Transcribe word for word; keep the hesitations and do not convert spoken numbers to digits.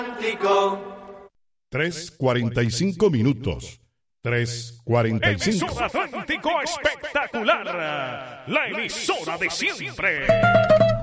tres cuarenta y cinco minutos. tres cuarenta y cinco. Emisora Atlántico espectacular. La emisora de siempre.